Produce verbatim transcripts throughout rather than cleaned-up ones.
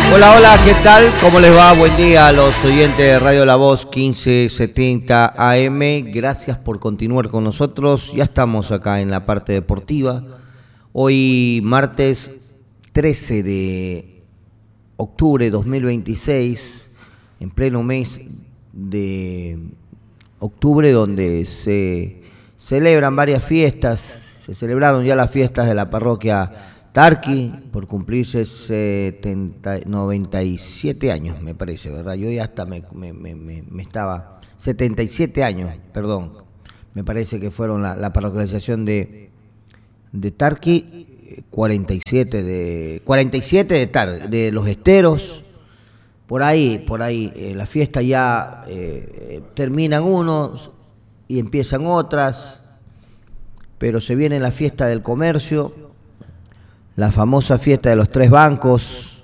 Hola, hola, ¿qué tal? ¿Cómo les va? Buen día a los oyentes de Radio La Voz quince setenta A M. Gracias por continuar con nosotros. Ya estamos acá en la parte deportiva. Hoy martes trece de octubre de dos mil veintiséis, en pleno mes de octubre, donde se celebran varias fiestas. Se celebraron ya las fiestas de la parroquia Tarqui, por cumplirse setenta, noventa y siete años, me parece, ¿verdad? Yo ya hasta me, me, me, me estaba... setenta y siete años, perdón. Me parece que fueron la, la parroquialización de, de Tarqui, cuarenta y siete de... cuarenta y siete de, Tar, de Los Esteros. Por ahí, por ahí, eh, la fiesta ya eh, terminan unos y empiezan otras, pero se viene la fiesta del comercio. La famosa fiesta de los tres bancos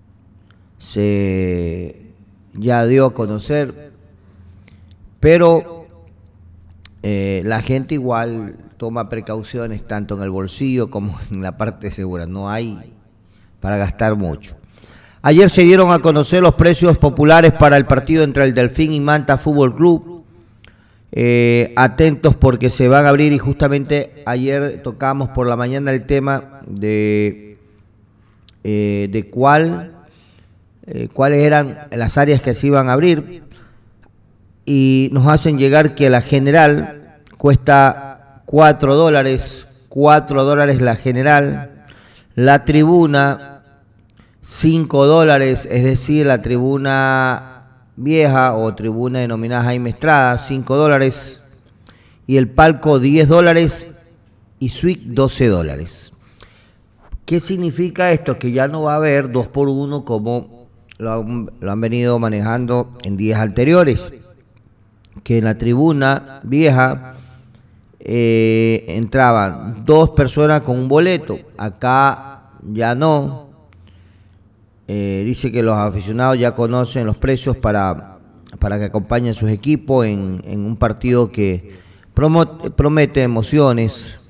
se ya dio a conocer, pero eh, la gente igual toma precauciones tanto en el bolsillo como en la parte segura. No hay para gastar mucho. Ayer se dieron a conocer los precios populares para el partido entre el Delfín y Manta Fútbol Club. Eh, atentos porque se van a abrir, y justamente ayer tocamos por la mañana el tema de eh, de cuál eh, cuáles eran las áreas que se iban a abrir, y nos hacen llegar que la general cuesta cuatro dólares, cuatro dólares la general, la tribuna cinco dólares, es decir, la tribuna vieja o tribuna denominada Jaime Estrada, cinco dólares, y el palco diez dólares y suite doce dólares. ¿Qué significa esto? Que ya no va a haber dos por uno como lo han, lo han venido manejando en días anteriores, que en la tribuna vieja eh, entraban dos personas con un boleto. Acá ya no. Eh, dice que los aficionados ya conocen los precios para, para que acompañen sus equipos en, en un partido que promote, promete emociones.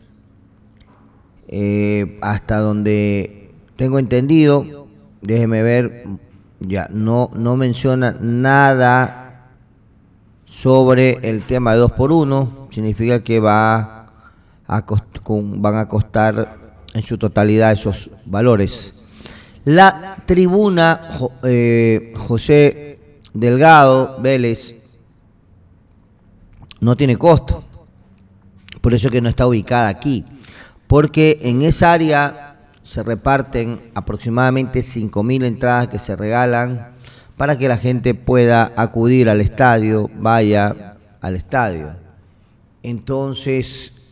Eh, hasta donde tengo entendido, déjeme ver, ya no, no menciona nada sobre el tema de dos por uno. Significa que va a cost, con, van a costar en su totalidad esos valores. La tribuna eh, José Delgado Vélez no tiene costo, por eso es que no está ubicada aquí, porque en esa área se reparten aproximadamente cinco mil entradas que se regalan para que la gente pueda acudir al estadio, vaya al estadio. Entonces,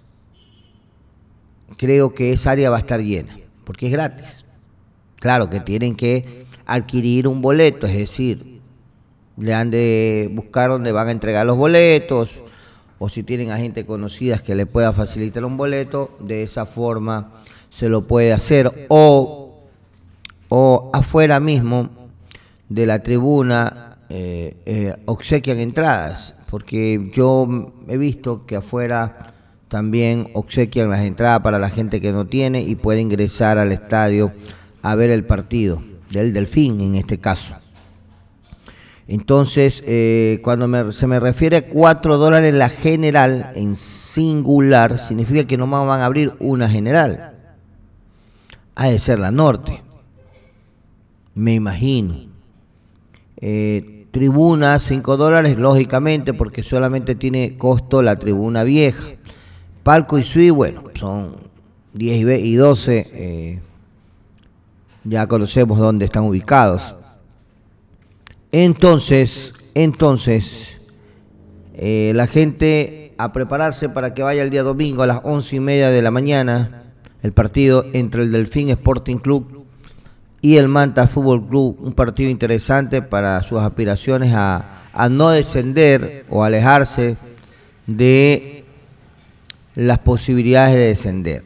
creo que esa área va a estar llena, porque es gratis. Claro que tienen que adquirir un boleto, es decir, le han de buscar dónde van a entregar los boletos, o si tienen a gente conocida que le pueda facilitar un boleto, de esa forma se lo puede hacer, o, o afuera mismo de la tribuna eh, eh, obsequian entradas, porque yo he visto que afuera también obsequian las entradas para la gente que no tiene y puede ingresar al estadio a ver el partido del Delfín en este caso. Entonces, eh, cuando me, se me refiere a cuatro dólares la general en singular, significa que no van a abrir una general. Ha de ser la norte, me imagino. Eh, tribuna cinco dólares, lógicamente, porque solamente tiene costo la tribuna vieja. Palco y suite, bueno, son diez y doce. Eh, Ya conocemos dónde están ubicados. Entonces, entonces, eh, la gente a prepararse para que vaya el día domingo a las once y media de la mañana, el partido entre el Delfín Sporting Club y el Manta Fútbol Club, un partido interesante para sus aspiraciones a, a no descender o alejarse de las posibilidades de descender.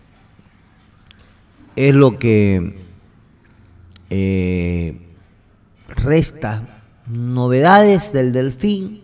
Es lo que Eh, resta. Novedades del Delfín,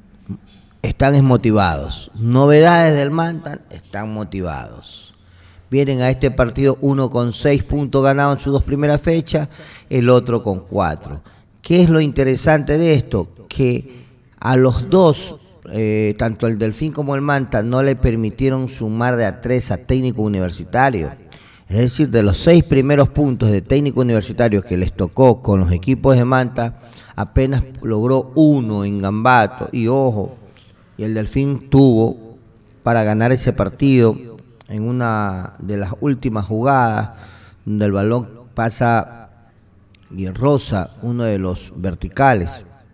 están motivados. Novedades del Manta, están motivados. vienen a este partido uno con seis puntos ganados en sus dos primeras fechas, el otro con cuatro. ¿Qué es lo interesante de esto? Que a los dos, eh, tanto el Delfín como el Manta, no le permitieron sumar de a tres a Técnico Universitario. Es decir, de los seis primeros puntos de Técnico Universitario que les tocó con los equipos de Manta, apenas logró uno en Gambato. Y ojo, y el Delfín tuvo para ganar ese partido en una de las últimas jugadas, donde el balón pasa y roza uno de los verticales.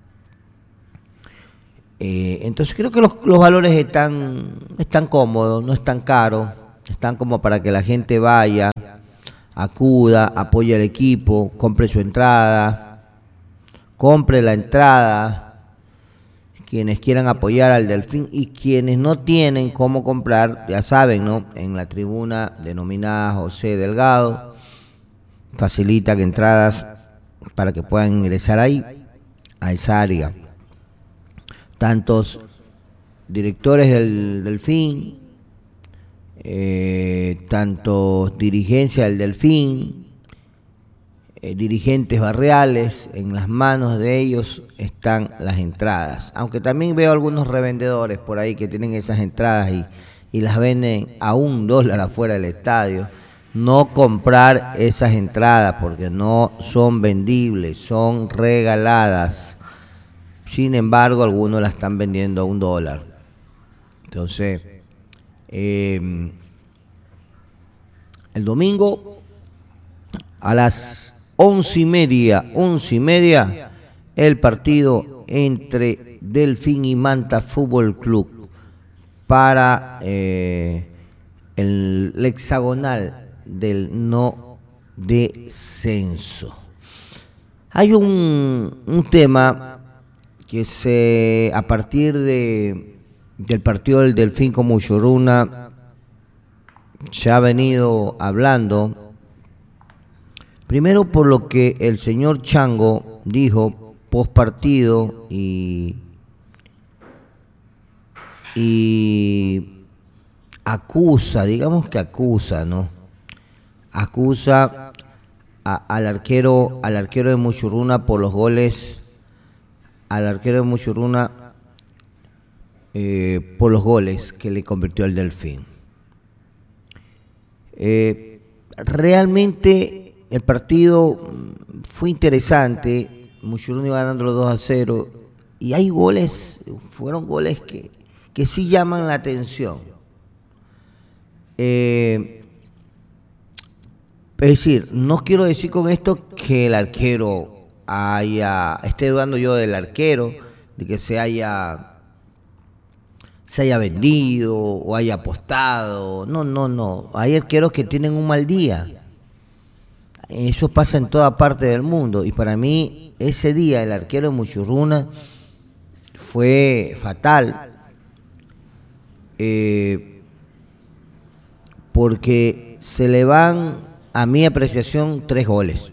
Eh, entonces creo que los, los valores están, están cómodos, no están caros, están como para que la gente vaya, acuda, apoye al equipo, compre su entrada, compre la entrada, quienes quieran apoyar al Delfín, y quienes no tienen cómo comprar, ya saben, ¿no? En la tribuna denominada José Delgado, facilitan entradas para que puedan ingresar ahí, a esa área. Tantos directores del Delfín, eh, tantos dirigencias del Delfín, Eh, dirigentes barriales, en las manos de ellos están las entradas. Aunque también veo algunos revendedores por ahí que tienen esas entradas y, y las venden a un dólar afuera del estadio. No comprar esas entradas porque no son vendibles, son regaladas. Sin embargo, algunos las están vendiendo a un dólar. Entonces, eh, el domingo a las once y media, once y media, el partido entre Delfín y Manta Fútbol Club para eh, el, el hexagonal del no descenso. Hay un, un tema que se, a partir de, del partido del Delfín con Muchurruna, se ha venido hablando. Primero por lo que el señor Chango dijo post partido y, y acusa, digamos que acusa, ¿no? Acusa a, al arquero, al arquero de Muchurruna por los goles, al arquero de Muchurruna eh, por los goles que le convirtió al Delfín. Eh, realmente el partido fue interesante, Muchurruna iba ganando los dos a cero, y hay goles, fueron goles que, que sí llaman la atención. Eh, es decir, no quiero decir con esto que el arquero haya, esté dudando yo del arquero, de que se haya, se haya vendido o haya apostado. No, no, no. Hay arqueros que tienen un mal día. Eso pasa en toda parte del mundo, y para mí ese día el arquero de Muchurruna fue fatal, eh, porque se le van, a mi apreciación, tres goles.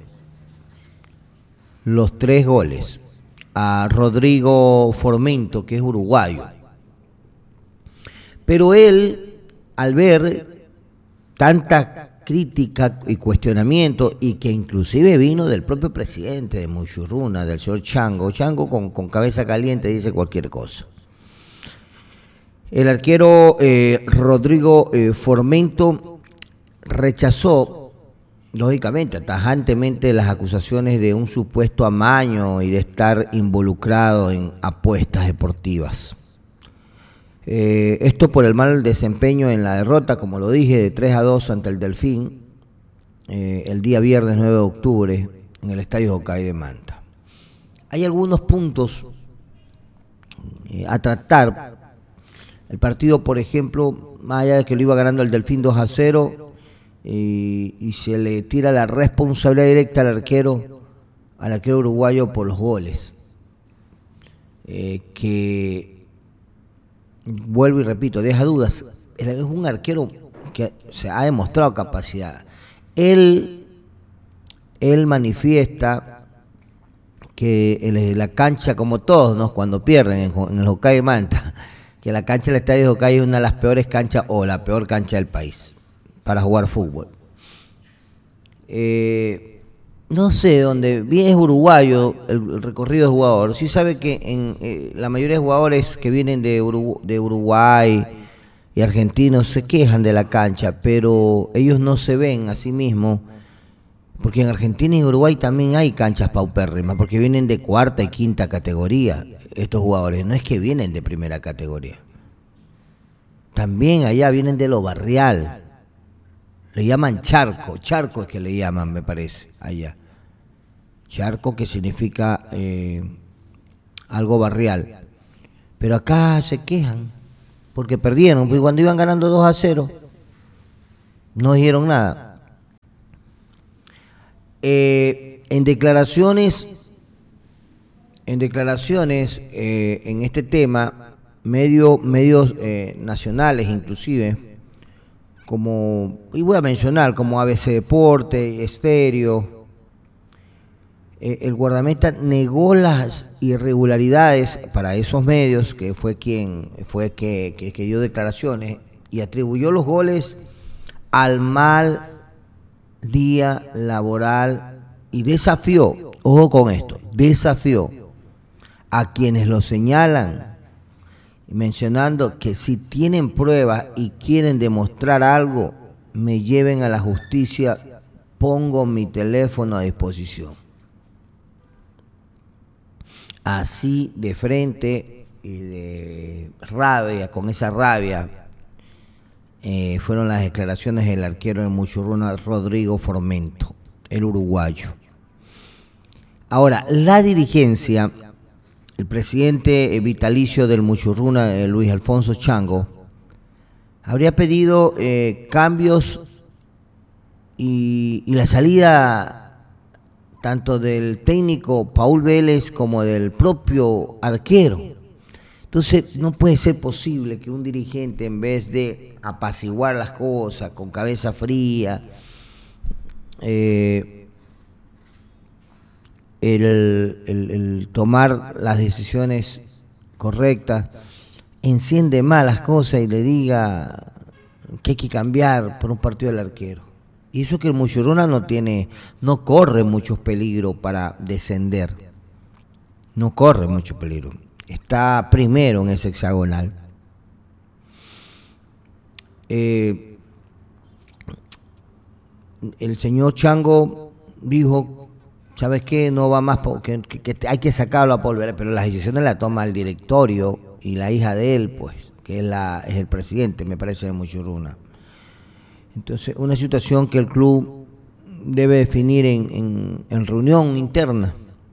Los tres goles a Rodrigo Formento, que es uruguayo. Pero él, al ver tanta crítica y cuestionamiento, y que inclusive vino del propio presidente de Muchurruna, del señor Chango, Chango con, con cabeza caliente dice cualquier cosa. El arquero eh, Rodrigo eh, Formento rechazó, lógicamente, tajantemente, las acusaciones de un supuesto amaño y de estar involucrado en apuestas deportivas. Eh, esto por el mal desempeño en la derrota, como lo dije, de tres a dos ante el Delfín, eh, el día viernes nueve de octubre, en el Estadio Jocay de Manta. Hay algunos puntos eh, a tratar. El partido, por ejemplo, más allá de que lo iba ganando el Delfín dos a cero, eh, y se le tira la responsabilidad directa al arquero, al arquero uruguayo por los goles, eh, que... Vuelvo y repito, deja dudas. Él es un arquero que se ha demostrado capacidad. Él, él manifiesta que en la cancha, como todos, ¿no? Cuando pierden en el Jocay de Manta, que la cancha del Estadio Jocay es una de las peores canchas o la peor cancha del país. para jugar fútbol. Eh, no sé dónde, bien es uruguayo el, el recorrido del jugador. Sí sabe que en eh, la mayoría de jugadores que vienen de, Urugu de Uruguay y argentinos se quejan de la cancha, pero ellos no se ven a sí mismos, porque en Argentina y Uruguay también hay canchas paupérrimas, porque vienen de cuarta y quinta categoría estos jugadores, no es que vienen de primera categoría. También allá vienen de lo barrial, le llaman charco, charco es que le llaman, me parece, allá. Charco, que significa eh, algo barrial. Pero acá se quejan, porque perdieron, porque cuando iban ganando dos a cero, no dijeron nada. Eh, en declaraciones, en declaraciones eh, en este tema, medio, medios eh, nacionales inclusive, como, y voy a mencionar, como A B C Deporte, Estéreo, eh, el guardameta negó las irregularidades para esos medios, que fue quien fue que, que, que dio declaraciones, y atribuyó los goles al mal día laboral y desafió, ojo con esto, desafió a quienes lo señalan, mencionando que si tienen pruebas y quieren demostrar algo, me lleven a la justicia, pongo mi teléfono a disposición. Así de frente y de rabia, con esa rabia, eh, fueron las declaraciones del arquero de Muchurruna, Rodrigo Formento, el uruguayo. Ahora, la dirigencia, el presidente vitalicio del Muchurruna, eh, Luis Alfonso Chango, habría pedido eh, cambios y, y la salida tanto del técnico Paul Vélez como del propio arquero. Entonces no puede ser posible que un dirigente, en vez de apaciguar las cosas con cabeza fría, eh, el, el, el tomar las decisiones correctas, enciende mal las cosas y le diga que hay que cambiar por un partido del arquero. Y eso que el Muchurruna no tiene, no corre muchos peligros para descender. No corre mucho peligro. Está primero en ese hexagonal. Eh, el señor Chango dijo, ¿sabes qué? No va más, porque que, que hay que sacarlo a polver, pero las decisiones las toma el directorio y la hija de él, pues, que es, la, es el presidente, me parece, de Muchurruna. Entonces, una situación que el club debe definir en, en, en reunión interna.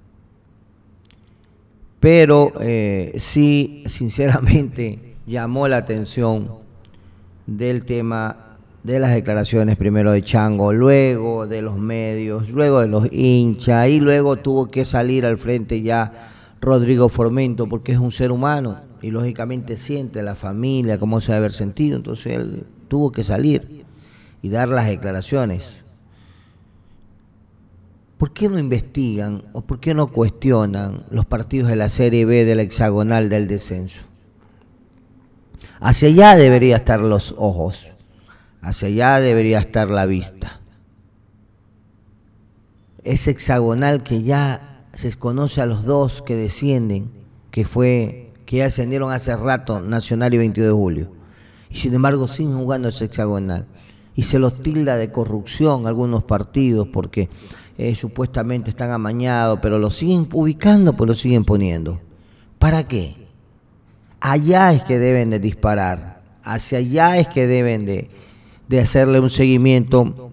Pero eh, sí, sinceramente, llamó la atención del tema de las declaraciones, primero de Chango, luego de los medios, luego de los hinchas, y luego tuvo que salir al frente ya Rodrigo Formento, porque es un ser humano y lógicamente siente la familia, cómo se debe haber sentido. Entonces él tuvo que salir y dar las declaraciones. ¿Por qué no investigan o por qué no cuestionan los partidos de la Serie B de la hexagonal del descenso? Hacia allá debería estar los ojos, hacia allá debería estar la vista. Ese hexagonal que ya se conoce a los dos que descienden, que fue que ya ascendieron hace rato, Nacional y veintidós de julio, y sin embargo siguen jugando ese hexagonal. Y se los tilda de corrupción algunos partidos porque eh, supuestamente están amañados, pero los siguen ubicando, pues los siguen poniendo. ¿Para qué? Allá es que deben de disparar, hacia allá es que deben de, de hacerle un seguimiento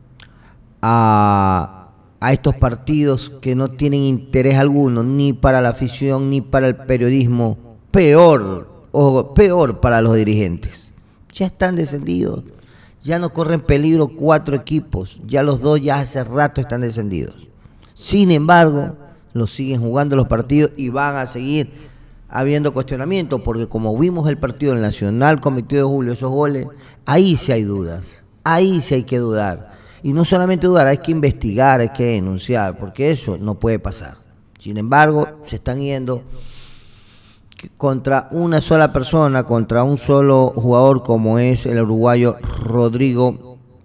a, a estos partidos que no tienen interés alguno, ni para la afición, ni para el periodismo, peor, o peor para los dirigentes. Ya están descendidos. Ya no corren peligro cuatro equipos, ya los dos ya hace rato están descendidos. Sin embargo, los siguen jugando los partidos y van a seguir habiendo cuestionamientos, porque como vimos el partido del Nacional con veintidós de julio, esos goles, ahí sí hay dudas, ahí sí hay que dudar. Y no solamente dudar, hay que investigar, hay que denunciar, porque eso no puede pasar. Sin embargo, se están yendo contra una sola persona, contra un solo jugador como es el uruguayo Rodrigo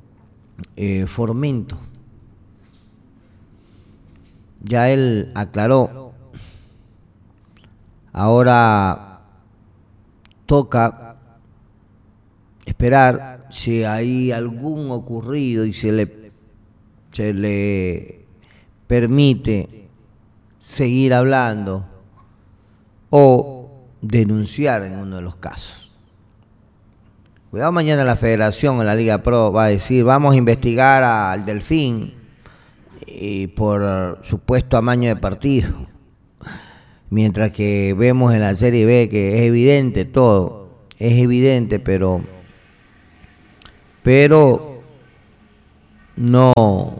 eh, Formento. Ya él aclaró. Ahora toca esperar si hay algún ocurrido y se le, se le permite seguir hablando o denunciar en uno de los casos. Cuidado, mañana la Federación, en la Liga Pro, va a decir, vamos a investigar al Delfín y por supuesto amaño de partido. Mientras que vemos en la Serie B que es evidente todo, es evidente, pero pero no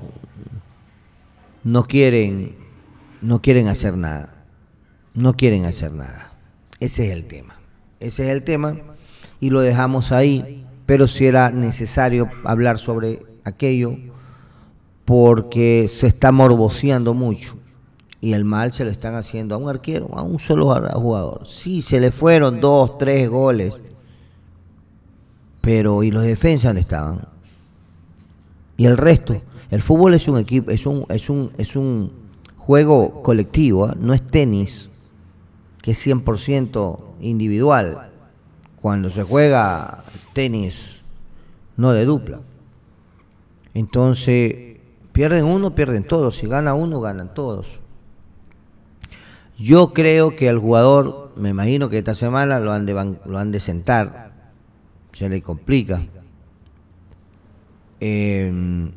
no quieren no quieren hacer nada. No quieren hacer nada. Ese es el tema. Ese es el tema y lo dejamos ahí, pero si era necesario hablar sobre aquello porque se está morboseando mucho. Y el mal se lo están haciendo a un arquero, a un solo jugador. Sí, se le fueron dos, tres goles. Pero, ¿y los defensas dónde estaban? Y el resto. El fútbol es un equipo, es un, es un, es un juego colectivo, ¿eh? No es tenis, que es cien por ciento individual. Cuando se juega tenis, no de dupla. Entonces, pierden uno, pierden todos. Si gana uno, ganan todos. Yo creo que al jugador, me imagino que esta semana lo han de, lo han de sentar, se le complica. Eh,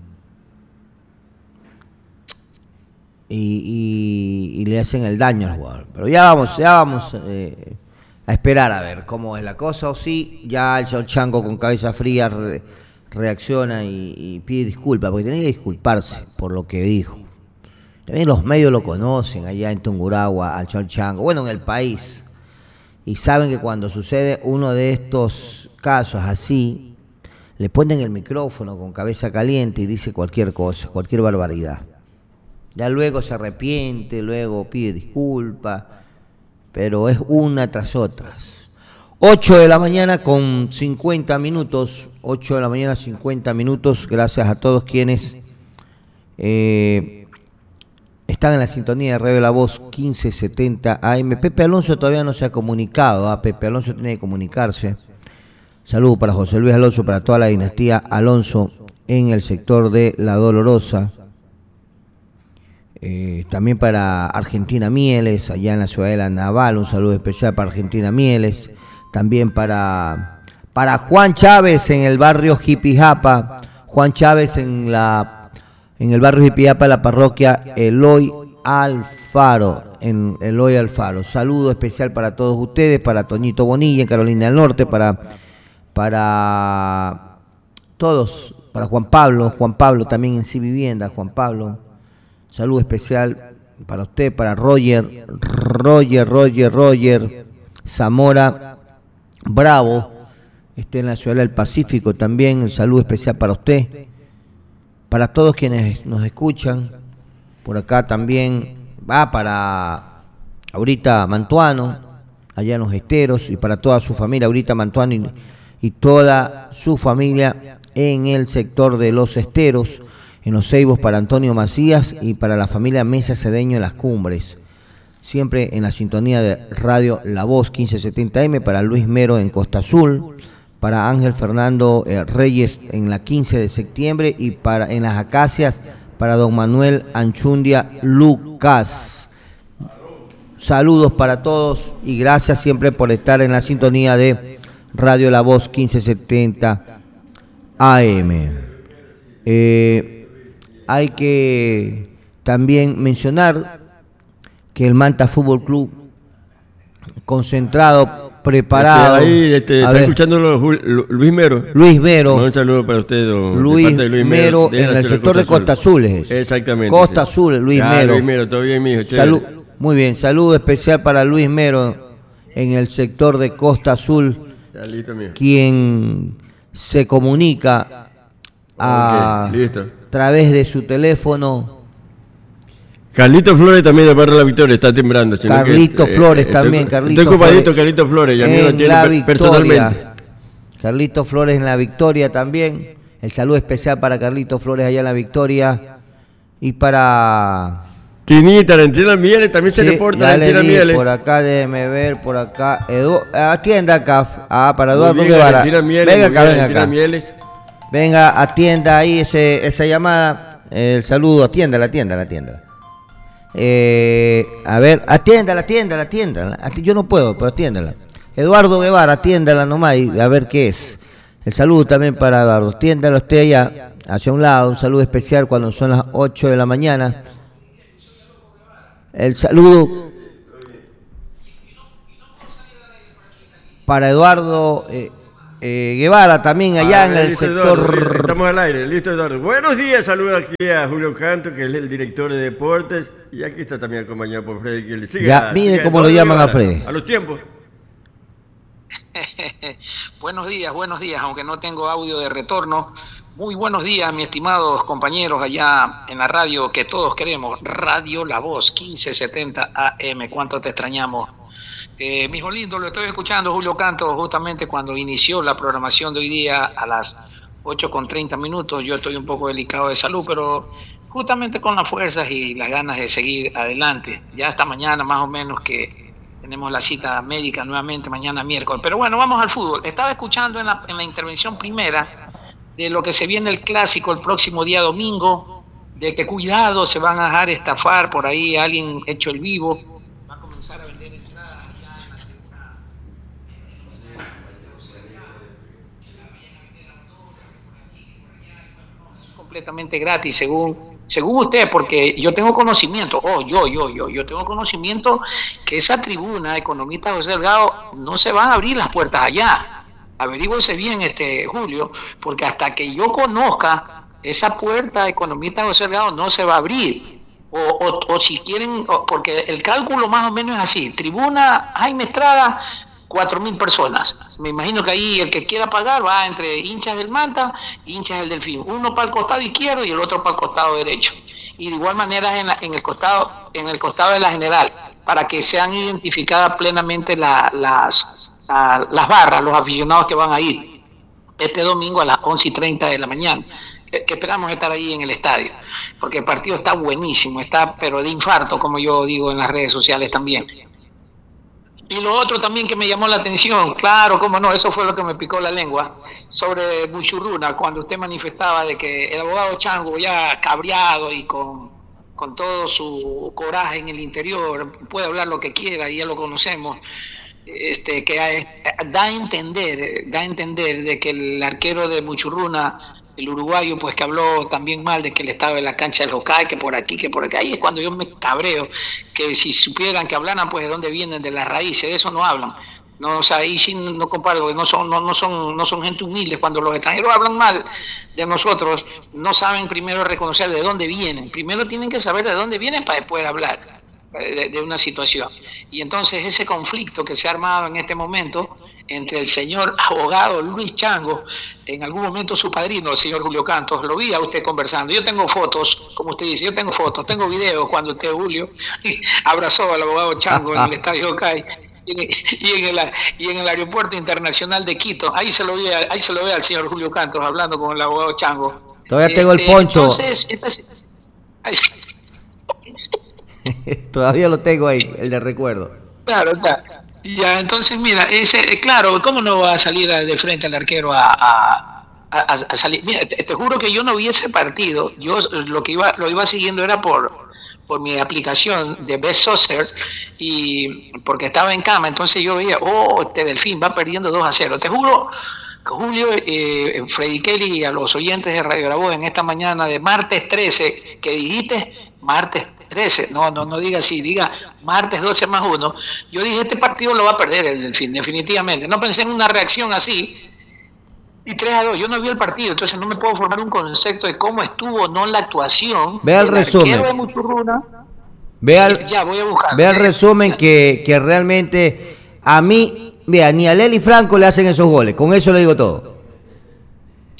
y, y, y le hacen el daño al jugador. Pero ya vamos, ya vamos eh, a esperar a ver cómo es la cosa. O sí, ya el señor Chango con cabeza fría re, reacciona y, y pide disculpas, porque tenía que disculparse por lo que dijo. También los medios lo conocen allá en Tungurahua, al señor Chango, bueno, en el país, y saben que cuando sucede uno de estos casos así, le ponen el micrófono con cabeza caliente y dice cualquier cosa, cualquier barbaridad. Ya luego se arrepiente, luego pide disculpas, pero es una tras otras. ocho de la mañana con cincuenta minutos, ocho de la mañana cincuenta minutos, gracias a todos quienes... Eh, Están en la sintonía de Radio La Voz quince setenta A M. Pepe Alonso todavía no se ha comunicado. ¿eh? Pepe Alonso tiene que comunicarse. Saludos para José Luis Alonso, para toda la dinastía Alonso en el sector de La Dolorosa. Eh, también para Argentina Mieles, allá en la Ciudadela Naval. Un saludo especial para Argentina Mieles. También para, para Juan Chávez en el barrio Jipijapa. Juan Chávez en la... En el barrio Jipiapa, la parroquia Eloy Alfaro, en Eloy Alfaro. Saludo especial para todos ustedes, para Toñito Bonilla en Carolina del Norte, para, para todos, para Juan Pablo, Juan Pablo también en Sí Vivienda, Juan Pablo. Saludo especial para usted, para Roger, Roger, Roger, Roger, Zamora, Bravo, esté en la Ciudad del Pacífico también. El saludo especial para usted. Para todos quienes nos escuchan, por acá también va para Aurita Mantuano, allá en los Esteros, y para toda su familia, Aurita Mantuano y, y toda su familia en el sector de los Esteros, en los Ceibos, para Antonio Macías y para la familia Mesa Cedeño en las Cumbres. Siempre en la sintonía de Radio La Voz quince setenta M, para Luis Mero en Costa Azul, para Ángel Fernando eh, Reyes en la quince de septiembre y para en las Acacias para don Manuel Anchundia Lucas. Saludos para todos y gracias siempre por estar en la sintonía de Radio La Voz quince setenta A M. Eh, hay que también mencionar que el Manta Fútbol Club, concentrado, preparado. Este, ahí este, está ver. escuchando Luis Mero. Luis Mero. Un saludo para usted, don, Luis, de parte de Luis Mero, Mero en el sector de Costa Azul. Exactamente. Costa sí. Azul, Luis ya, Mero. Luis Mero, todo bien, mijo. Salud, muy bien, saludo especial para Luis Mero en el sector de Costa Azul, ya, listo, mijo. Quien se comunica a okay, listo. través de su teléfono. Carlito Flores también de Barrio La Victoria está timbrando. Carlito que, Flores eh, también, estoy, Carlito estoy ocupadito, Flores. Carlito Flores, ya en lo tiene la per, Victoria. personalmente. Carlito Flores en La Victoria también, El saludo especial para Carlito Flores allá en La Victoria. Y para... Tinita, Valentina Mieles, también se sí, reporta ya Valentina le di, Mieles. por acá, déjeme ver, por acá. Edu, atienda acá. Ah, para Muy Eduardo bien, Guevara. Valentina Mieles, Venga muy acá, bien, venga Valentina acá. Mieles. Venga, atienda ahí ese, esa llamada. El saludo, atiéndala, atiéndala, atiéndala. Eh, a ver, atiéndala, atiéndala, atiéndala. Ati- Yo no puedo, pero atiéndala. Eduardo Guevara, atiéndala nomás y a ver qué es. El saludo también para Eduardo. Atiéndala usted allá, hacia un lado. Un saludo especial cuando son las ocho de la mañana. El saludo para Eduardo eh, eh, Guevara también allá Ah, en el listo, Eduardo, sector. estamos al aire, listo, Eduardo. Buenos días, saludo aquí a Julio Canto, que es el director de deportes. Y aquí está también acompañado por Freddy, que le sigue. Ya, mire cómo lo Eduardo llaman a Guevara, Freddy. A los tiempos. Buenos días, buenos días, aunque no tengo audio de retorno. Muy buenos días, mis estimados compañeros allá en la radio que todos queremos, Radio La Voz, quince setenta A M. ¿Cuánto te extrañamos? Eh, mi hijo lindo, lo estoy escuchando, Julio Canto, justamente cuando inició la programación de hoy día a las ocho con treinta minutos. Yo estoy un poco delicado de salud, pero justamente con las fuerzas y las ganas de seguir adelante. Ya esta mañana más o menos que tenemos la cita médica nuevamente mañana miércoles. Pero bueno, vamos al fútbol. Estaba escuchando en la, en la intervención primera de lo que se viene el clásico el próximo día domingo, de que cuidado, se van a dejar estafar por ahí, alguien hecho el vivo, va a comenzar a vender entradas ya en la tribuna completamente gratis, según según usted, porque yo tengo conocimiento, oh, yo, yo, yo, yo tengo conocimiento que esa tribuna, economista José Delgado, no se van a abrir las puertas allá. Averígüese bien, este Julio, porque hasta que yo conozca esa puerta, economista José Delgado, no se va a abrir. O, o, o si quieren, o, porque el cálculo más o menos es así: tribuna Jaime Estrada, cuatro mil personas. Me imagino que ahí el que quiera pagar va entre hinchas del Manta y hinchas del Delfín. Uno para el costado izquierdo y el otro para el costado derecho. Y de igual manera en, la, en el costado en el costado de la general, para que sean identificadas plenamente la, las A las barras, los aficionados que van a ir este domingo a las once y treinta de la mañana, que, que esperamos estar ahí en el estadio, porque el partido está buenísimo, está pero de infarto, como yo digo en las redes sociales también. Y lo otro también que me llamó la atención, claro, cómo no, eso fue lo que me picó la lengua, sobre Muchurruna, cuando usted manifestaba de que el abogado Chango, ya cabreado y con, con todo su coraje en el interior, puede hablar lo que quiera y ya lo conocemos, Este, que hay, da a entender, da a entender de que el arquero de Muchurruna, el uruguayo, pues que habló también mal de que él estaba en la cancha del Hokkaido, que por aquí, que por acá, ahí es cuando yo me cabreo, que si supieran que hablaran, pues de dónde vienen, de las raíces, de eso no hablan. No, o sea, ahí sí no comparo, porque no son, no, no son, no son gente humilde. Cuando los extranjeros hablan mal de nosotros, no saben primero reconocer de dónde vienen. Primero tienen que saber de dónde vienen para después hablar De, de una situación. Y entonces ese conflicto que se ha armado en este momento entre el señor abogado Luis Chango, en algún momento su padrino, el señor Julio Cantos, lo vi a usted conversando. Yo tengo fotos, como usted dice, yo tengo fotos, tengo videos cuando usted, Julio, abrazó al abogado Chango en el estadio Hokkaido y, y, en el, y en el aeropuerto internacional de Quito. Ahí se lo ve, ahí se lo ve al señor Julio Cantos hablando con el abogado Chango. Todavía tengo este, el poncho. Entonces, entonces ay, Todavía lo tengo ahí, el de recuerdo. Claro, claro. Ya, entonces mira, ese, claro, ¿cómo no va a salir de frente al arquero a, a, a, a salir? Mira, te, te juro que yo no vi ese partido. Yo lo que iba, lo iba siguiendo era por, por mi aplicación de Best Soccer, y porque estaba en cama, entonces yo veía, oh, este Delfín va perdiendo dos a cero. Te juro, Julio, eh, Freddy Kelly, y a los oyentes de Radio La Voz en esta mañana de martes trece, que dijiste martes trece, no, no, no diga así, diga martes doce más uno. Yo dije, este partido lo va a perder el Delfín, definitivamente. No pensé en una reacción así. Y tres a dos, yo no vi el partido, entonces no me puedo formar un concepto de cómo estuvo o no la actuación. Vea el resumen. De Muchurruna. Vea el, ya, voy a buscar. Vea el resumen que, que realmente a mí, vea, ni a Lely Franco le hacen esos goles, con eso le digo todo.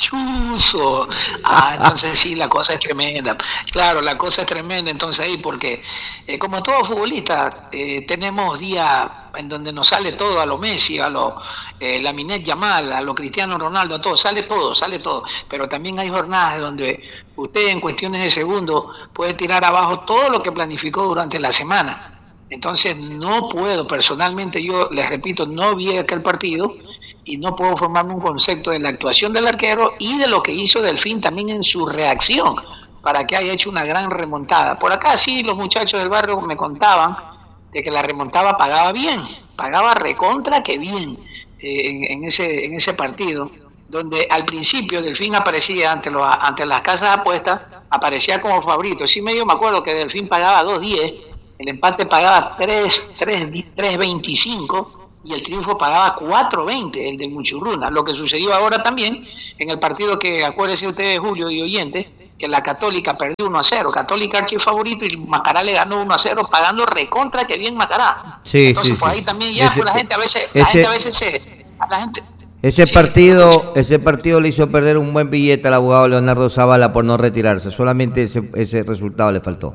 Chuzo. Ah, entonces sí, la cosa es tremenda. Claro, la cosa es tremenda entonces ahí, porque eh, como todo futbolista, eh, tenemos días en donde nos sale todo, a lo Messi, a lo eh, Lamine Yamal, a lo Cristiano Ronaldo, a todo, sale todo, sale todo. Pero también hay jornadas donde usted en cuestiones de segundos puede tirar abajo todo lo que planificó durante la semana. Entonces no puedo, personalmente yo les repito, no vi aquel partido y no puedo formarme un concepto de la actuación del arquero y de lo que hizo Delfín también en su reacción para que haya hecho una gran remontada. Por acá sí, los muchachos del barrio me contaban de que la remontada pagaba bien, pagaba recontra que bien eh, en, en, ese, en ese partido, donde al principio Delfín aparecía ante, los, ante las casas de apuestas, aparecía como favorito. Sí medio me acuerdo que Delfín pagaba dos diez, el empate pagaba tres veinticinco y el triunfo pagaba cuatro veinte, el de Muchurruna. Lo que sucedió ahora también en el partido que, acuérdense ustedes, Julio y oyentes, que la Católica perdió uno a cero. Católica archifavorito y Macará le ganó uno a cero pagando recontra que bien Macará. Sí, Entonces sí, por sí. ahí también ya ese, pues, la gente a veces, ese, la gente a veces se... La gente, ese sí, partido, ese partido le hizo perder un buen billete al abogado Leonardo Zavala por no retirarse. Solamente ese, ese resultado le faltó.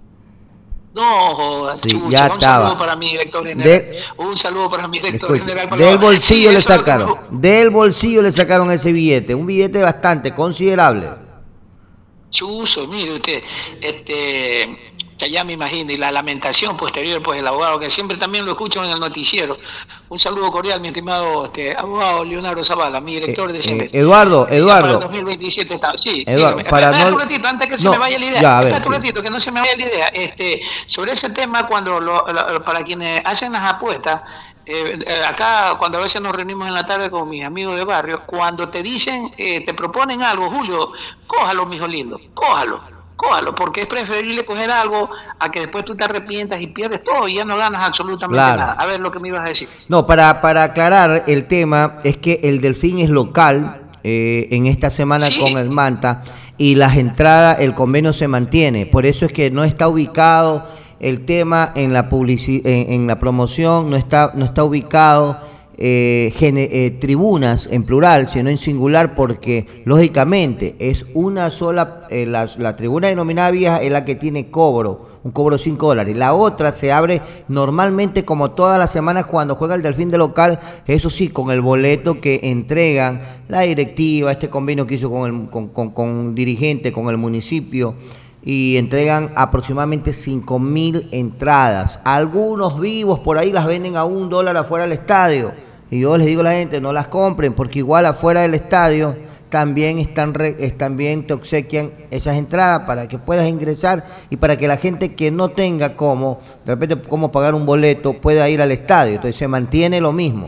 No, sí, chucha, ya un estaba. saludo para mi director general. De, un saludo para mi director escucha, general. del bolsillo sí, le eso sacaron, lo... del bolsillo le sacaron ese billete, un billete bastante considerable. Chuzo, mire usted, este, que ya me imagino, y la lamentación posterior, pues el abogado, que siempre también lo escucho en el noticiero. Un saludo cordial, mi estimado este, abogado Leonardo Zavala, mi director eh, de siempre. Eh, Eduardo, Eduardo. Para el dos mil veintisiete está, sí, Eduardo, dígame. para Espera no... un ratito, antes que se no, me vaya la idea. Ya, a ver, Espera un sí. ratito, que no se me vaya la idea. Este, sobre ese tema, cuando lo, lo, para quienes hacen las apuestas, Eh, eh, acá cuando a veces nos reunimos en la tarde con mis amigos de barrio, cuando te dicen, eh, te proponen algo, Julio, cójalo, mijo lindo, cójalo, cójalo, porque es preferible coger algo a que después tú te arrepientas y pierdes todo y ya no ganas absolutamente Claro. nada. A ver lo que me ibas a decir. No, para, para aclarar el tema, es que el Delfín es local eh, en esta semana Sí. con el Manta y las entradas, el convenio se mantiene, por eso es que no está ubicado el tema en la publici en, en la promoción, no está, no está ubicado eh, gene, eh, tribunas en plural, sino en singular, porque lógicamente es una sola, eh, la, la tribuna denominada vieja es la que tiene cobro, un cobro de cinco dólares. La otra se abre normalmente como todas las semanas cuando juega el Delfín de local, eso sí, con el boleto que entregan la directiva, este convenio que hizo con el con, con, con dirigente, con el municipio, y entregan aproximadamente cinco mil entradas. Algunos vivos por ahí las venden a un dólar afuera del estadio. Y yo les digo a la gente, no las compren, porque igual afuera del estadio también están, re, también te obsequian esas entradas para que puedas ingresar y para que la gente que no tenga cómo, de repente cómo pagar un boleto, pueda ir al estadio. Entonces se mantiene lo mismo.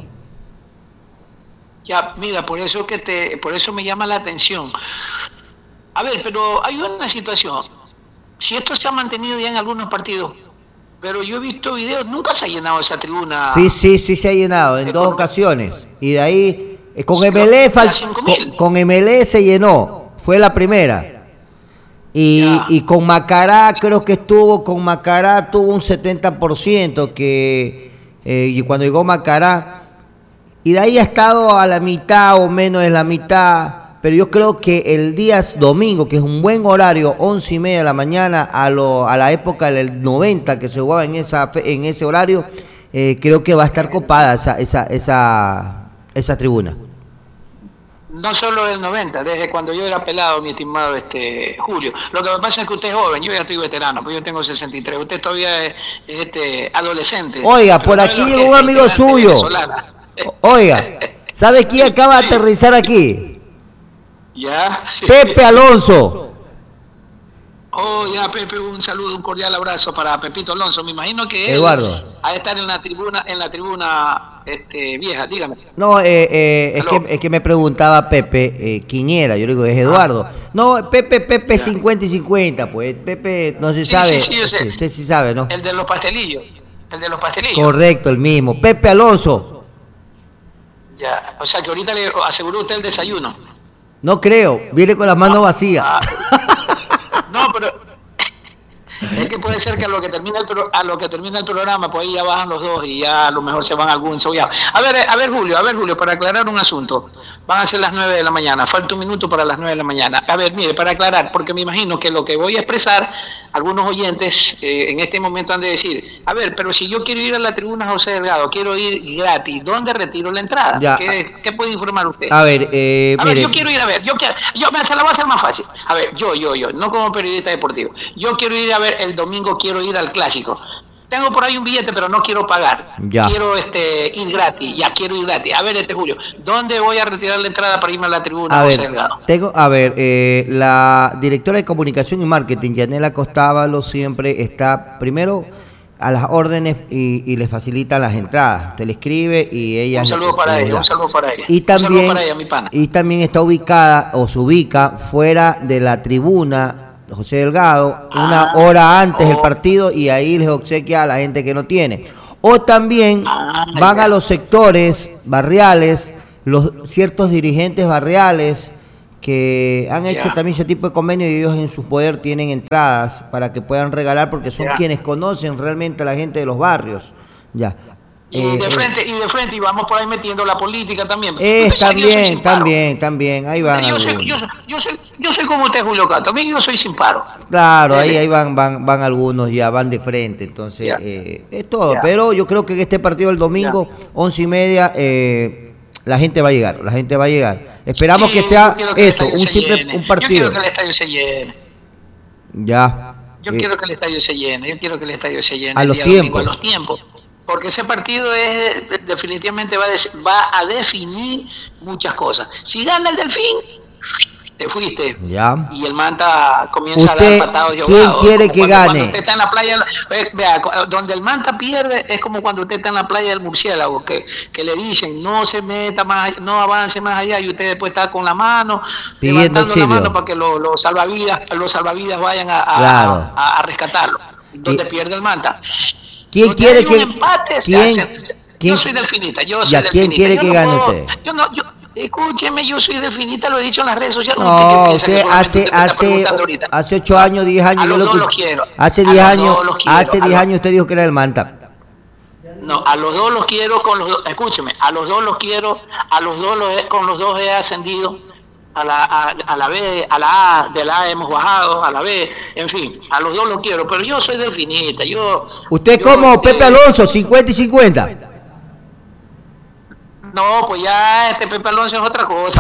Ya, mira, por eso que te, por eso me llama la atención. A ver, pero hay una situación. Si esto se ha mantenido ya en algunos partidos, pero yo he visto videos, nunca se ha llenado esa tribuna. Sí, sí, sí se ha llenado en dos ocasiones. Y de ahí, eh, con M L E, con, con M L E se llenó, fue la primera. Y, y con Macará, creo que estuvo, con Macará tuvo un setenta por ciento, que eh, y cuando llegó Macará, y de ahí ha estado a la mitad o menos de la mitad. Pero yo creo que el día domingo, que es un buen horario, once y media de la mañana, a, lo, a la época del noventa que se jugaba en, esa, en ese horario, eh, creo que va a estar copada esa, esa, esa, esa tribuna. No solo del noventa, desde cuando yo era pelado, mi estimado este Julio. Lo que me pasa es que usted es joven, yo ya estoy veterano, pues yo tengo sesenta y tres, usted todavía es, es este adolescente. Oiga, por aquí llegó un amigo suyo. Oiga, ¿sabe quién acaba de aterrizar aquí? Ya. Pepe Alonso. Oh, ya, Pepe, un saludo, un cordial abrazo para Pepito Alonso. Me imagino que él Eduardo. ha de estar en la tribuna, en la tribuna este, vieja, dígame. No, eh, eh, es, que, es que me preguntaba Pepe eh, quién era. Yo le digo, es Eduardo. Ah. No, Pepe, Pepe cincuenta y cincuenta, pues. Pepe no se sí, sabe. Sí, sí, yo sé. Sí, usted sí sabe, ¿no? El de los pastelillos. El de los pastelillos. Correcto, el mismo. Pepe Alonso. Ya, o sea que ahorita le aseguró usted el desayuno. No creo, viene con las manos vacías. Ah, no, pero Es que puede ser que a lo que termina el pro- a lo que termina el programa, pues ahí ya bajan los dos y ya a lo mejor se van a algún ensollado. A ver, eh, a ver Julio, a ver Julio, para aclarar un asunto. Van a ser las nueve de la mañana, falta un minuto para las nueve de la mañana. A ver, mire, para aclarar, porque me imagino que lo que voy a expresar, algunos oyentes eh, en este momento han de decir, a ver, pero si yo quiero ir a la tribuna José Delgado, quiero ir gratis, ¿dónde retiro la entrada? Ya. ¿Qué, qué puede informar usted? A ver, eh, A ver, mire, yo quiero ir a ver, yo quiero, yo me se la voy a hacer más fácil. A ver, yo, yo, yo, no como periodista deportivo. Yo quiero ir a ver el domingo, quiero ir al clásico. Tengo por ahí un billete, pero no quiero pagar. Ya. Quiero este ir gratis, ya quiero ir gratis. A ver, este Julio, ¿dónde voy a retirar la entrada para irme a la tribuna a José ver, Delgado? tengo, a ver, eh, la directora de comunicación y marketing, Yanela Costábalo, siempre está primero a las órdenes y, y le facilita las entradas. Te le escribe y ella Un saludo para les ella, da. un saludo para ella. Y Un saludo también, para ella, mi pana. y también está ubicada o se ubica fuera de la tribuna José Delgado una Ah, hora antes del oh. partido y ahí les obsequia a la gente que no tiene. O también Ah, van ya. a los sectores barriales, los ciertos dirigentes barriales que han hecho Ya. también ese tipo de convenio y ellos en su poder tienen entradas para que puedan regalar porque son Ya. quienes conocen realmente a la gente de los barrios. Ya. Y Eh, de eh, frente, y de frente, y vamos por ahí metiendo la política también. es Usted sabe que yo soy también, sin paro. también, también, ahí van Yo soy, algunos. yo, soy, yo, soy, yo soy como usted, Julio Cato. A mí yo soy sin paro. Claro, ahí, Dele. ahí van, van, van algunos, ya van de frente, entonces Ya. eh, es todo. Ya. Pero yo creo que en este partido del domingo, once y media, eh, la gente va a llegar, la gente va a llegar. Esperamos Sí, que sea yo quiero que el eso, estadio un se simple llene. un partido. Yo quiero que el estadio se llene. Ya. Yo eh, quiero que el estadio se llene. Yo quiero que el estadio se llene. A el los día domingo, tiempos. a los tiempos. Porque ese partido es definitivamente va a, des- va a definir muchas cosas. Si gana el Delfín, te fuiste. Ya. Y el Manta comienza Usted, a dar patados de ¿quién ahogado. quiere Como que cuando- gane? Cuando usted está en la playa, eh, vea, cu- donde el Manta pierde es como cuando usted está en la playa del murciélago, que, que le dicen no se meta más, allá, no avance más allá, y usted después está con la mano, Pidiendo levantando auxilio. la mano para que los los salvavidas, los salvavidas vayan a, a- Claro. a- a rescatarlo. Donde Y- pierde el Manta. ¿Quién Donde quiere hay que un empate, se quién- hace- se- quién- yo soy delfinita, yo soy Ya, ¿quién delfinita. quiere Yo que no gane puedo- usted? Yo no, yo, escúcheme, yo soy delfinita, lo he dicho en las redes sociales. No, ¿Usted qué piensa que usted solamente hace usted me está hace preguntando ahorita? hace ocho años, diez años A yo los lo dos escuché- los quiero. Hace A diez los años, dos los quiero. hace A diez los- años usted dijo que era el Manta. No, a los dos los quiero con los dos, escúcheme, a los dos los quiero, a los dos los he- con los dos he ascendido, a la, a, a la B, a la A, de la A hemos bajado, a la B, en fin, a los dos los quiero, pero yo soy delfinita, yo... Usted yo, como este, Pepe Alonso, cincuenta y cincuenta. No, pues ya este Pepe Alonso es otra cosa.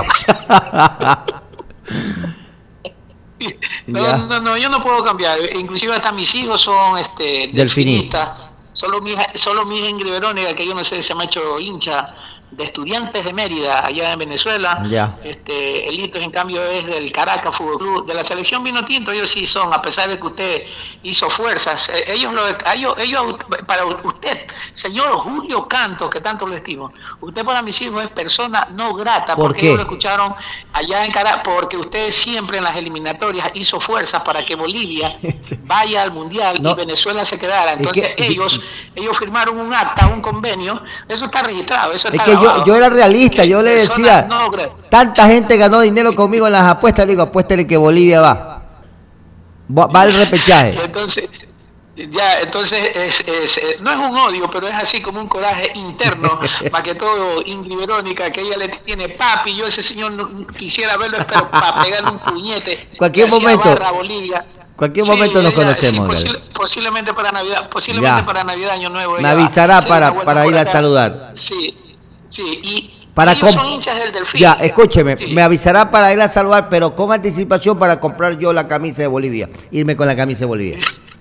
No, Ya. no, no, yo no puedo cambiar. Inclusive hasta mis hijos son este Delfinistas. delfinistas. Solo mi hija, solo mi hija Ingrid Verónica, que yo no sé, se me ha hecho hincha de Estudiantes de Mérida, allá en Venezuela. Ya. Este, Elitos, en cambio, es del Caracas Fútbol Club. De la selección vino tinto, ellos sí son, a pesar de que usted hizo fuerzas. eh, Ellos, lo, ellos, ellos, para usted, señor Julio Canto, que tanto lo estimo, usted para mis hijos es persona no grata, ¿Por porque qué? ellos lo escucharon allá en Caracas, porque usted siempre en las eliminatorias hizo fuerzas para que Bolivia vaya al Mundial No. y Venezuela se quedara. Es Entonces que- ellos, ellos firmaron un acta, un convenio, eso está registrado, eso Es está que yo, grabado. yo era realista, Que yo le persona decía, no grata. tanta gente ganó dinero conmigo en las apuestas, le digo, apuéstale que Bolivia va. Va, va al repechaje. Entonces, ya, entonces es, es, es- no es un odio, pero es así como un coraje interno, más que todo Ingrid Verónica, que ella le tiene papi, yo ese señor no, quisiera verlo, pero para pegarle un puñete. Cualquier que hacía momento. barra a Bolivia. Cualquier momento nos ella, conocemos, posi- Gale. posiblemente para Navidad, posiblemente Ya. para Navidad, Año Nuevo. Me ella va a avisará hacer para- una vuelta para por ir a acá. saludar. Sí, sí, y Para ellos comp- son hinchas del Delfín. Ya, escúcheme, Sí. me avisará para ir a saludar, pero con anticipación para comprar yo la camisa de Bolivia. Irme con la camisa de Bolivia.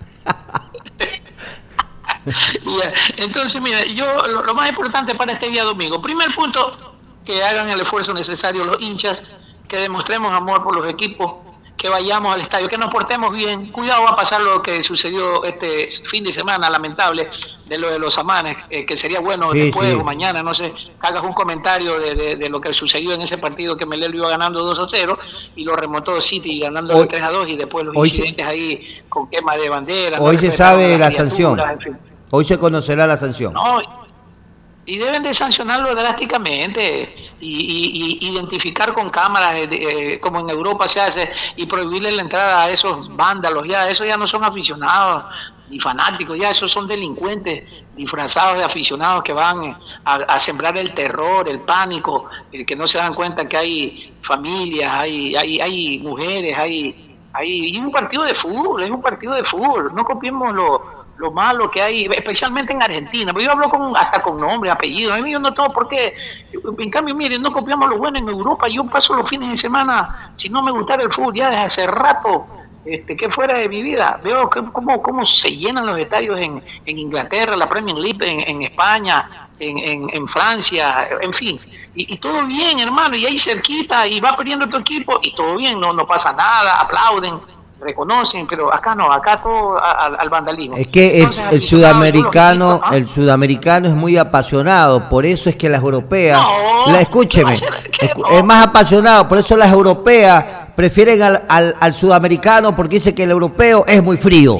Ya, entonces, mira, yo lo, lo más importante para este día domingo, primer punto, que hagan el esfuerzo necesario los hinchas, que demostremos amor por los equipos, que vayamos al estadio, que nos portemos bien. Cuidado, va a pasar lo que sucedió este fin de semana, lamentable, de lo de los amanes, eh, que sería bueno Sí, después sí. o mañana, no sé, que hagas un comentario de, de, de lo que sucedió en ese partido, que Melelo iba ganando dos a cero y lo remontó City ganando Hoy- tres a dos, y después los hoy se- incidentes ahí con quema de banderas. Hoy no se respetaron sabe a la las sanción. criaturas, en fin. Hoy se conocerá la sanción. No, Y deben de sancionarlo drásticamente y, y, y identificar con cámaras, eh, eh, como en Europa se hace, y prohibirle la entrada a esos vándalos. Ya, esos ya no son aficionados ni fanáticos, ya esos son delincuentes disfrazados de aficionados que van a, a sembrar el terror, el pánico, el que no se dan cuenta que hay familias, hay, hay, hay mujeres, hay, hay... Y es un partido de fútbol, es un partido de fútbol, no copiemos lo lo malo que hay, especialmente en Argentina, porque yo hablo con, hasta con nombre, apellido, a mí yo no tengo por qué, en cambio, miren, no copiamos lo bueno en Europa, yo paso los fines de semana, si no me gustara el fútbol, ya desde hace rato, este, que fuera de mi vida, veo que, cómo, cómo se llenan los estadios en, en Inglaterra, la Premier League, en, en España, en, en, en Francia, en fin, y, y todo bien, hermano, y ahí cerquita, y va perdiendo tu equipo, y todo bien, no, no pasa nada, aplauden, reconocen, pero acá no, acá todo al, al vandalismo. Es que el, el sudamericano, ¿ah? el sudamericano es muy apasionado, por eso es que las europeas, no, la, escúcheme, es, es más apasionado, por eso las europeas prefieren al, al, al sudamericano, porque dice que el europeo es muy frío.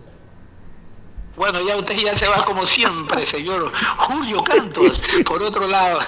Bueno, ya usted ya se va como siempre, señor Julio Cantos, por otro lado,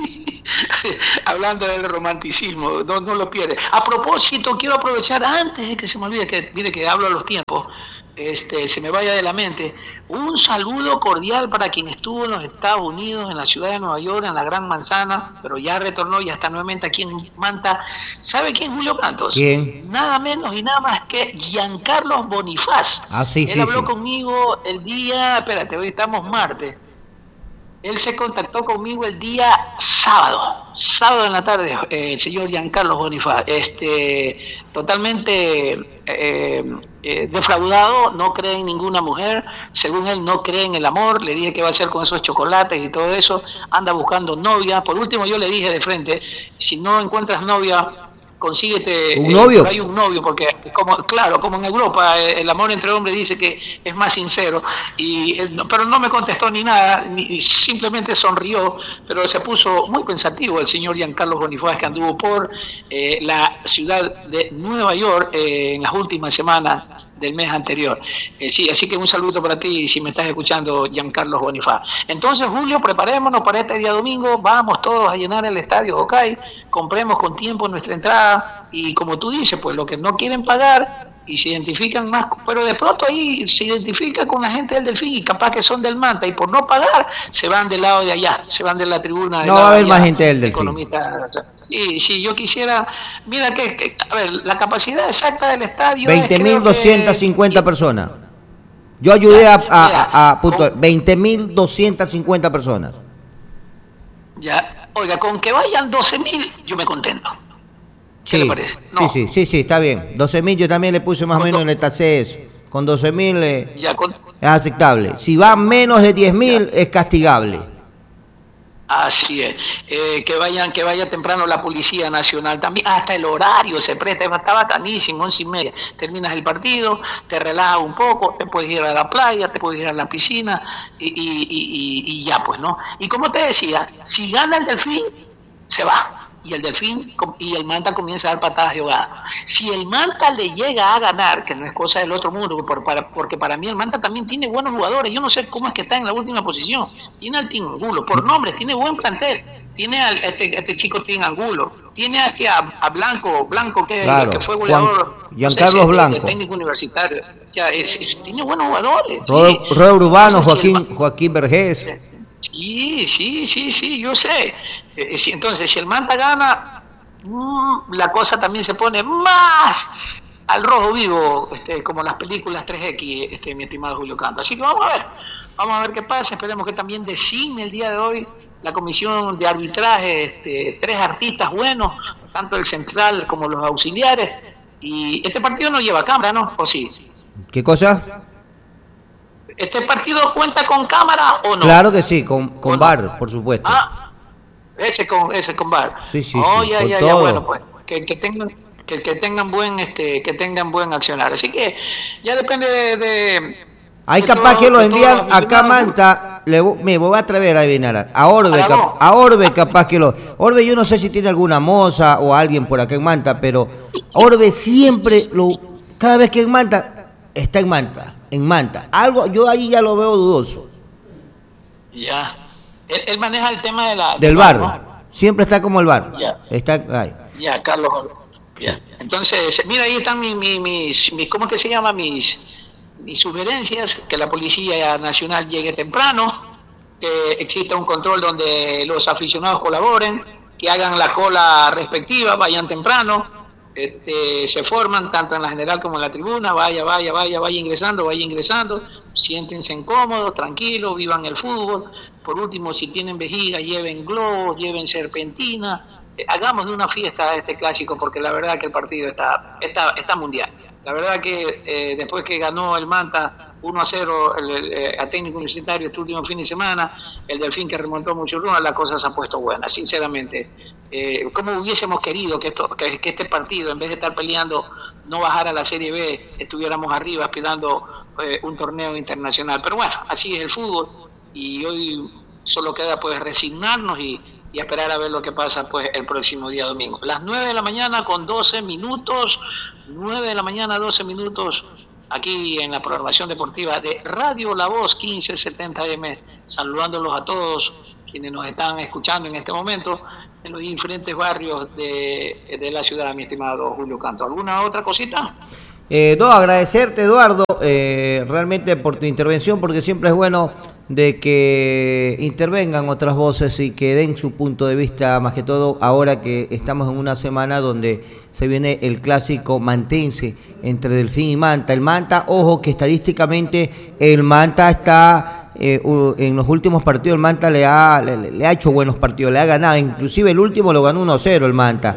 hablando del romanticismo, no, no lo pierde. A propósito, quiero aprovechar, antes de que se me olvide, que mire que hablo a los tiempos, este, se me vaya de la mente, un saludo cordial para quien estuvo en los Estados Unidos, en la ciudad de Nueva York, en la Gran Manzana, pero ya retornó, ya está nuevamente aquí en Manta. ¿Sabe quién es Julio Cantos? ¿Quién? Nada menos y nada más que Giancarlos Bonifaz. Ah, sí, Él sí, habló sí. conmigo el día, espérate, hoy estamos martes. Él se contactó conmigo el día sábado, sábado en la tarde, eh, el señor Giancarlos Bonifaz, este, totalmente eh, eh, defraudado, no cree en ninguna mujer, según él no cree en el amor, le dije qué va a hacer con esos chocolates y todo eso, anda buscando novia, por último yo le dije de frente, si no encuentras novia, consíguete un novio. Eh, hay un novio, porque como claro, como en Europa eh, el amor entre hombres dice que es más sincero, y él, pero no me contestó ni nada, ni, simplemente sonrió, pero se puso muy pensativo el señor Giancarlos Bonifaz, que anduvo por eh, la ciudad de Nueva York eh, en las últimas semanas del mes anterior. Eh, sí, así que un saludo para ti si me estás escuchando, Giancarlos Bonifaz. Entonces, Julio, preparémonos para este día domingo, vamos todos a llenar el estadio Jocay, compremos con tiempo nuestra entrada y como tú dices, pues lo que no quieren pagar y se identifican más, pero de pronto ahí se identifica con la gente del Delfín y capaz que son del Manta y por no pagar se van del lado de allá, se van de la tribuna. No va a haber más gente del Delfín. Sí, sí, yo quisiera, mira que, que, a ver, la capacidad exacta del estadio veinte mil doscientas cincuenta personas. Yo ayudé a, a, a, a punto, veinte mil doscientas cincuenta personas. Ya, oiga, con que vayan doce mil, yo me contento. ¿Qué sí, le parece? No. Sí, sí, sí, sí, está bien. doce mil yo también le puse más o menos en el tasé eso. Con doce mil eh, con... es aceptable. Si va menos de diez mil es castigable. Así es. Eh, que vayan, que vaya temprano la Policía Nacional también. Hasta el horario se presta, está bacanísimo, once y media. Terminas el partido, te relajas un poco, te puedes ir a la playa, te puedes ir a la piscina y, y, y, y ya pues, ¿no? Y como te decía, si gana el Delfín, se va. Y el Delfín y el Manta comienza a dar patadas de ahogada. Si el Manta le llega a ganar, que no es cosa del otro mundo, porque para, porque para mí el Manta también tiene buenos jugadores, yo no sé cómo es que está en la última posición, tiene al Team Angulo, por nombre, tiene buen plantel, tiene a este, este chico Team Angulo, tiene aquí a, a Blanco, Blanco que, claro, que fue goleador, Giancarlos no sé, Blanco, de técnico universitario, ya, es, es, tiene buenos jugadores. Roy sí. Urbano, Joaquín, si Joaquín Vergés. Sí, sí, sí, sí, yo sé. Entonces, si el Manta gana, la cosa también se pone más al rojo vivo, este, como las películas tres equis, este, mi estimado Julio Canto. Así que vamos a ver, vamos a ver qué pasa. Esperemos que también designe el día de hoy la comisión de arbitraje, este, tres artistas buenos, tanto el central como los auxiliares. Y este partido no lleva cámara, ¿no? ¿O sí? ¿Qué cosa? ¿Este partido cuenta con cámara o no? Claro que sí, con, con V A R, por supuesto. Ah, ese con ese con V A R. Sí, sí, oh, sí, ya, con ya, todo. ya, bueno, pues que, que tengan que, que tengan buen este que tengan buen accionar. Así que ya depende de, de Hay de capaz todo, que lo de envían todo, acá a Manta, le, me voy a atrever a adivinar. A Orbe, cap, a Orbe capaz que lo... Orbe yo no sé si tiene alguna moza o alguien por acá en Manta, pero Orbe siempre, lo, cada vez que en Manta, está en Manta, en Manta. Algo, yo ahí ya lo veo dudoso. Ya. él, él maneja el tema de la, del bar, ¿no? Siempre está como el bar. Ya. Está ahí. Ya, Carlos. Ya. Entonces, mira, ahí están mis, mis, mis, mis, ¿cómo es que se llama? Mis, mis sugerencias, que la Policía Nacional llegue temprano, que exista un control donde los aficionados colaboren, que hagan la cola respectiva, vayan temprano, este, se forman tanto en la general como en la tribuna, vaya, vaya, vaya, vaya ingresando, vaya ingresando, siéntense cómodos, tranquilos, vivan el fútbol. Por último, si tienen vejiga, lleven globos, lleven serpentina, eh, hagamos de una fiesta a este clásico, porque la verdad que el partido está, está, está mundial. La verdad que eh, después que ganó el Manta uno a cero el, el, el, a Técnico Universitario este último fin de semana, el Delfín que remontó mucho runo, la cosa se ha puesto buena, sinceramente. Eh, como hubiésemos querido que, esto, que, que este partido, en vez de estar peleando no bajar a la Serie B, estuviéramos arriba aspirando eh, un torneo internacional. Pero bueno, así es el fútbol y hoy solo queda pues resignarnos y, y esperar a ver lo que pasa pues el próximo día domingo. Las nueve de la mañana con doce minutos, nueve de la mañana doce minutos, aquí en la programación deportiva de Radio La Voz quince setenta eme, saludándolos a todos quienes nos están escuchando en este momento en los diferentes barrios de, de la ciudad, mi estimado Julio Canto. ¿Alguna otra cosita? Eh, no, agradecerte, Eduardo, eh, realmente por tu intervención, porque siempre es bueno de que intervengan otras voces y que den su punto de vista, más que todo ahora que estamos en una semana donde se viene el clásico mantense entre Delfín y Manta. El Manta, ojo que estadísticamente el Manta está... Eh, en los últimos partidos el Manta le ha, le, le ha hecho buenos partidos, le ha ganado, inclusive el último lo ganó uno a cero el Manta.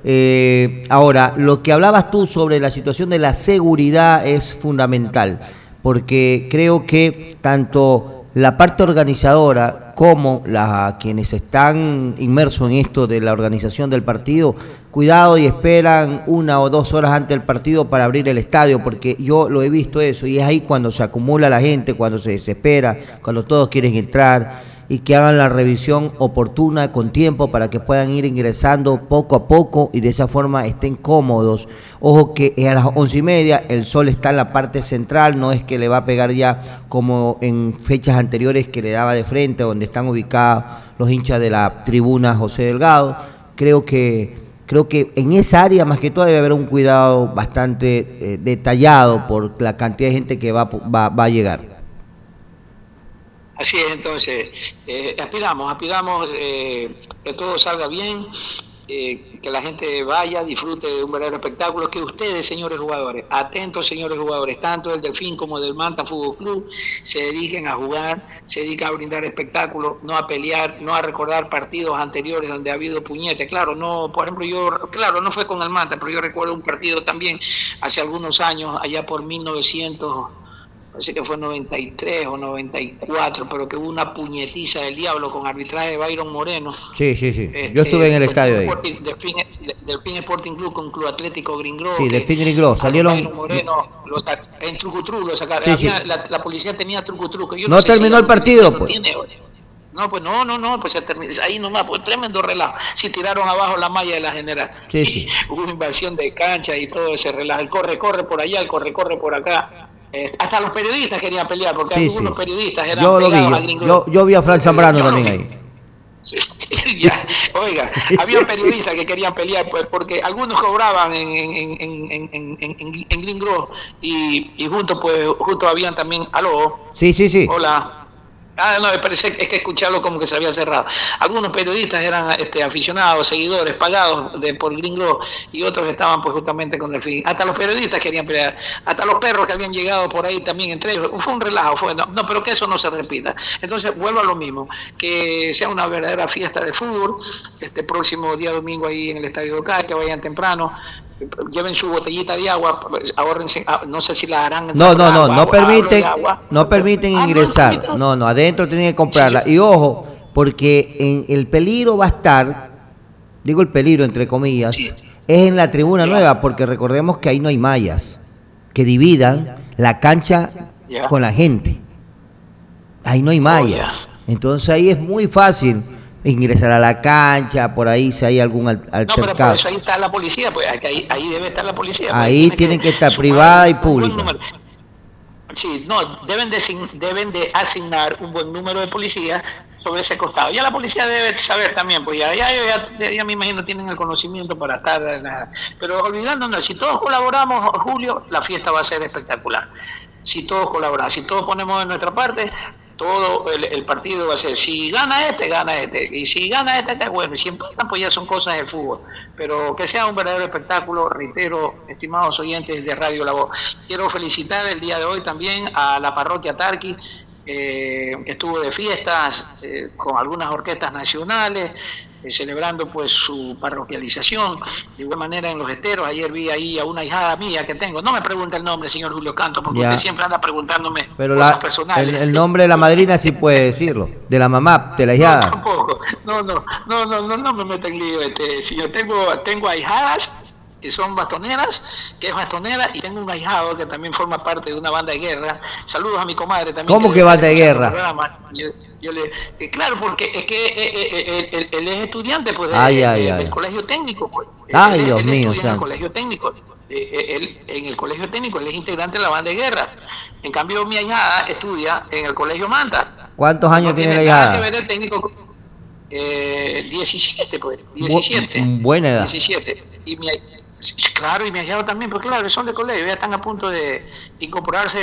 Eh, ahora, lo que hablabas tú sobre la situación de la seguridad es fundamental, porque creo que tanto la parte organizadora como la, quienes están inmersos en esto de la organización del partido, cuidado y esperan una o dos horas antes del partido para abrir el estadio, porque yo lo he visto eso y es ahí cuando se acumula la gente, cuando se desespera, cuando todos quieren entrar, y que hagan la revisión oportuna con tiempo para que puedan ir ingresando poco a poco y de esa forma estén cómodos. Ojo que a las once y media el sol está en la parte central, no es que le va a pegar ya como en fechas anteriores que le daba de frente, donde están ubicados los hinchas de la tribuna José Delgado. Creo que, creo que en esa área más que todo debe haber un cuidado bastante eh, detallado por la cantidad de gente que va, va, va a llegar. Así es, entonces, eh, aspiramos, aspiramos eh, que todo salga bien, eh, que la gente vaya, disfrute de un verdadero espectáculo, que ustedes, señores jugadores, atentos, señores jugadores, tanto del Delfín como del Manta Fútbol Club, se dediquen a jugar, se dediquen a brindar espectáculo, no a pelear, no a recordar partidos anteriores donde ha habido puñete. Claro, no, por ejemplo, yo, claro, no fue con el Manta, pero yo recuerdo un partido también hace algunos años, allá por mil novecientos... Parece que fue noventa y tres o noventa y cuatro, pero que hubo una puñetiza del diablo con arbitraje de Byron Moreno. Sí, sí, sí. Este, yo estuve en el estadio ahí. Delfín, Delfín Sporting Club con Club Atlético Green Grove. Sí, Delfín Green Grove. Salieron... Byron Moreno, lo, en trucutru lo sacaron. Sí, sí. La, la policía tenía trucutru. Que yo no, no terminó si el partido, pues. Tiene, no, pues no, no, no, pues se terminó, ahí nomás, pues tremendo relajo. Si tiraron abajo la malla de la general. Sí, sí. Hubo invasión de cancha y todo ese relajo. El corre, corre por allá, el corre, corre por acá. Eh, hasta los periodistas querían pelear, porque sí, algunos sí. periodistas eran yo lo vi, yo, yo, yo vi a Fran Zambrano eh, también ahí. Sí, ya, oiga, había periodistas que querían pelear, pues, porque algunos cobraban en, en, en, en, en, en, en Green Grove y, y juntos, pues, juntos habían también, aló. Sí, sí, sí. Hola. Ah, no, me parece es que escucharlo como que se había cerrado. Algunos periodistas eran este, aficionados, seguidores, pagados de, por Green Grove, y otros estaban pues justamente con el fin. Hasta los periodistas querían pelear, hasta los perros que habían llegado por ahí también entre ellos. Fue un relajo, fue, no, no, pero que eso no se repita. Entonces vuelvo a lo mismo, que sea una verdadera fiesta de fútbol, este próximo día domingo ahí en el Estadio Local, que vayan temprano. Lleven su botellita de agua, ahorrense, no sé si la harán. No, no, no, no permiten, no permiten ingresar, no, no, adentro tienen que comprarla. Y ojo, porque en el peligro va a estar, digo el peligro entre comillas, sí. es en la tribuna yeah. nueva, porque recordemos que ahí no hay mallas que dividan la cancha yeah. con la gente. Ahí no hay mallas. Oh, yeah. Entonces ahí es muy fácil ingresar a la cancha, por ahí si hay algún altercado. No, pero por eso ahí está la policía, pues ahí, ahí debe estar la policía. Ahí tienen que, que estar privada y pública. Sí, no, deben de, deben de asignar un buen número de policías sobre ese costado. Ya la policía debe saber también, pues ya, ya, ya, ya me imagino tienen el conocimiento para estar... La, pero olvidándonos, si todos colaboramos, Julio, la fiesta va a ser espectacular. Si todos colaboramos, si todos ponemos de nuestra parte, todo el, el partido va a ser, si gana este, gana este, y si gana este, este bueno, y si empatan, pues ya son cosas del fútbol, pero que sea un verdadero espectáculo. Reitero, estimados oyentes de Radio La Voz, quiero felicitar el día de hoy también a la parroquia Tarqui, eh, que estuvo de fiestas eh, con algunas orquestas nacionales, eh, celebrando pues su parroquialización. De igual manera en Los Esteros, ayer vi ahí a una hijada mía que tengo, no me pregunte el nombre, señor Julio Canto, porque ya. Usted siempre anda preguntándome pero cosas la, personales. el, el nombre de la madrina sí puede decirlo, de la mamá, de la hijada. No, tampoco, no, no, no, no, no, no me meta en lío, este, si yo tengo, tengo ahijadas que son bastoneras, que es bastonera, y tengo un ahijado que también forma parte de una banda de guerra. Saludos a mi comadre también. ¿Cómo que, que banda de guerra? Yo, yo le, eh, claro, porque es que eh, eh, él, él es estudiante pues, de, ay, de, ay, de, ay. del colegio técnico. Pues. Ay, él, Dios él mío, estudia en el colegio técnico. Eh, él, en el colegio técnico, él es integrante de la banda de guerra. En cambio, mi ahijada estudia en el colegio Manta. ¿Cuántos años no tiene la hijada? Que hijada? ver el técnico. Eh, diecisiete, pues. diecisiete. Bu buena edad. diecisiete. Y mi, claro, y mi ahijado también, pues claro, son de colegio, ya están a punto de incorporarse